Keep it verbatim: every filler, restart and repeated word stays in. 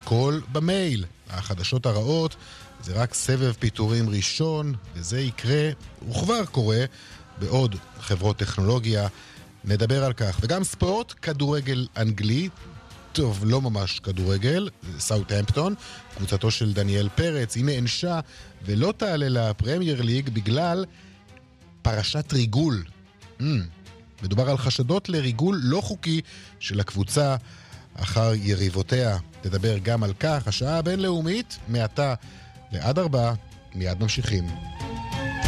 הכל במייל. החדשות הרעות זה רק סבב פיטורים ראשון, וזה יקרה, וכבר קורה, בעוד חברות טכנולוגיה. נדבר על כך. וגם ספורט, כדורגל אנגלי, טוב, לא ממש כדורגל, סאות'המפטון, קבוצתו של דניאל פרץ, היא נענשה ולא תעלה לפרמייר ליג בגלל פרשת ריגול. Mm, מדובר על חשדות לריגול לא חוקי של הקבוצה אחר יריבותיה. תדבר גם על כך, השעה הבינלאומית, מעתה לעד ארבע, מיד ממשיכים.